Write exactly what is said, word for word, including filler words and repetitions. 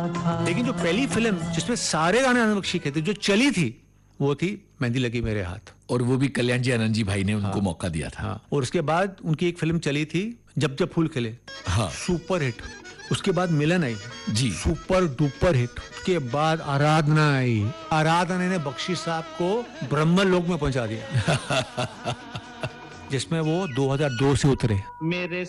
लेकिन जो पहली फिल्म जिसमें सारे गाने आनंद बख्शी के थे, जो चली थी, वो थी मेहंदी लगी मेरे हाथ। और वो भी कल्याण जी आनंद जी भाई ने उनको हाँ, मौका दिया था। हाँ, और उसके बाद उनकी एक फिल्म चली थी जब जब फूल खिले, हाँ, सुपर हिट। उसके बाद मिलन आई जी, सुपर डुपर हिट। उसके बाद आराधना आई। आराधना ने बख्शी साहब को ब्रह्मलोक में पहुंचा दिया जिसमें वो दो हज़ार दो से उतरे। मेरे